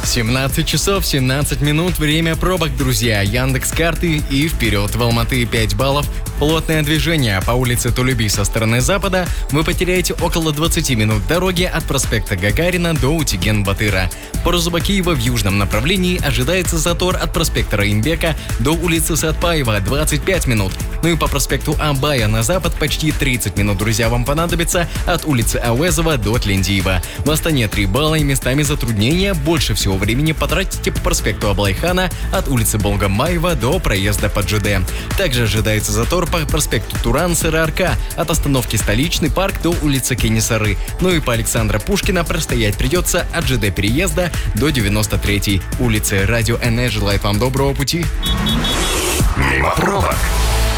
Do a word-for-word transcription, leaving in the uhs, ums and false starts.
семнадцать часов семнадцать минут, время пробок, друзья. Яндекс.Карты и вперед. В Алматы пять баллов. Плотное движение по улице Тулеби со стороны запада. Вы потеряете около двадцать минут дороги от проспекта Гагарина до Утиген-Батыра. По Розыбакиева в южном направлении ожидается затор от проспекта Раимбека до улицы Сатпаева двадцать пять минут. Ну и по проспекту Абая на запад почти тридцать минут, друзья, вам понадобится от улицы Ауэзова до Тлендиева. В Астане три балла и местами затруднения. Больше всего времени потратите по проспекту Аблайхана от улицы Болгамаева до проезда под ЖД. Также ожидается затор по проспекту Туран-Сыроарка от остановки Столичный парк до улицы Кенесары. Ну и по Александра Пушкина простоять придется от ЖД переезда до девяносто третьей улицы. Радио эн желает вам доброго пути. Мимо пробок.